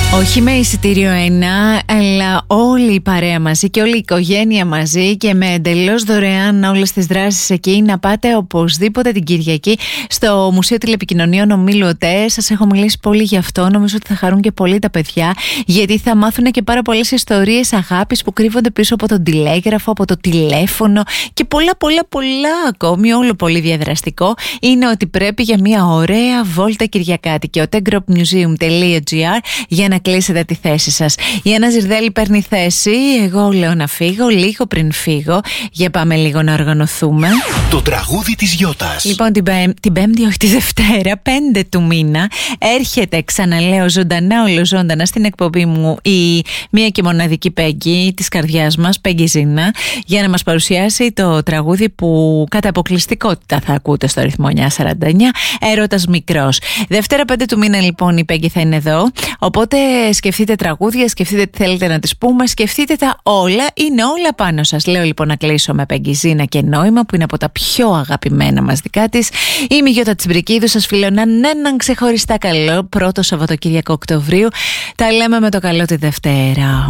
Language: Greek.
Όχι με εισιτήριο ένα, αλλά όλη η παρέα μαζί και όλη η οικογένεια μαζί και με εντελώς δωρεάν όλες τις δράσεις εκεί. Να πάτε οπωσδήποτε την Κυριακή στο Μουσείο Τηλεπικοινωνίων Ομίλου ΟΤΕ. Σας έχω μιλήσει πολύ γι' αυτό. Νομίζω ότι θα χαρούν και πολύ τα παιδιά, γιατί θα μάθουν και πάρα πολλές ιστορίες αγάπης που κρύβονται πίσω από τον τηλέγραφο, από το τηλέφωνο και πολλά ακόμη. Όλο πολύ διαδραστικό. Είναι ότι πρέπει για μια ωραία βόλτα Κυριακάτικη. otegropmuseum.gr για να κλείσετε τη θέση σας. Η Άννα Ζιρδέλη παίρνει θέση. Εγώ λέω να φύγω λίγο πριν φύγω. Για πάμε λίγο να οργανωθούμε. Το τραγούδι της Γιώτας. Λοιπόν, την Πέμπτη, όχι τη Δευτέρα, 5 του μήνα, έρχεται, ξαναλέω, ζωντανά ολοζώντανα στην εκπομπή μου η μία και μοναδική Πέγγι της καρδιάς μας, Πέγγι Ζήνα, για να μας παρουσιάσει το τραγούδι που κατά αποκλειστικότητα θα ακούτε στο ρυθμό 949, Έρωτας Μικρός. Δευτέρα 5 του μήνα, λοιπόν, η Πέγγι θα είναι εδώ. Οπότε σκεφτείτε τραγούδια, σκεφτείτε τι θέλετε να τις πούμε, σκεφτείτε τα όλα, είναι όλα πάνω σας. Λέω λοιπόν να κλείσω με Πέγγι Ζήνα και Νόημα, που είναι από τα πιο αγαπημένα μας δικά της. Είμαι η Γιώτα Τσιμπρικίδου, σας φιλώνω έναν ξεχωριστά καλό πρώτο Σαββατοκύριακο Οκτωβρίου. Τα λέμε με το καλό τη Δευτέρα.